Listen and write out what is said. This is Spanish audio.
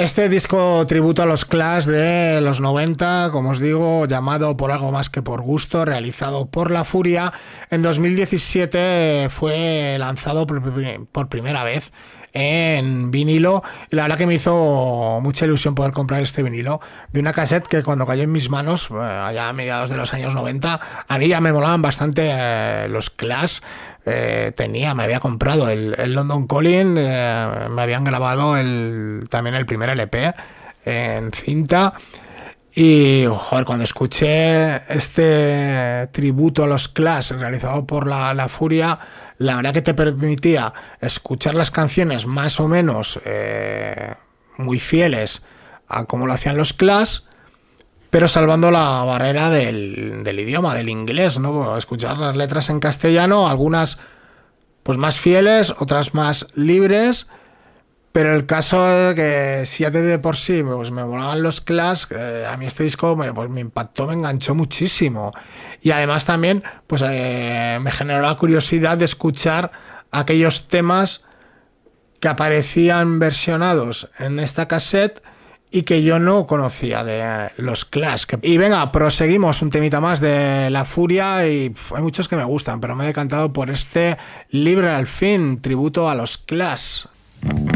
Este disco tributo a los Clash de los 90, como os digo, llamado Por algo más que por gusto, realizado por La Furia, en 2017 fue lanzado por primera vez en vinilo, y la verdad que me hizo mucha ilusión poder comprar este vinilo de una cassette que cuando cayó en mis manos, allá a mediados de los años 90, a mí ya me molaban bastante los Clash. Me había comprado el London Calling, me habían grabado también el primer LP en cinta, y joder, cuando escuché este tributo a los Clash realizado por la Furia, la verdad que te permitía escuchar las canciones más o menos muy fieles a cómo lo hacían los Clash, pero salvando la barrera del idioma, del inglés, ¿no? Escuchar las letras en castellano, algunas pues más fieles, otras más libres, pero el caso es que si ya de por sí pues me molaban los Clash, a mí este disco me impactó, me enganchó muchísimo, y además también pues me generó la curiosidad de escuchar aquellos temas que aparecían versionados en esta cassette y que yo no conocía de los Clash. Y venga, proseguimos un temita más de La Furia, y hay muchos que me gustan, pero me he decantado por este Libre al fin, tributo a los Clash.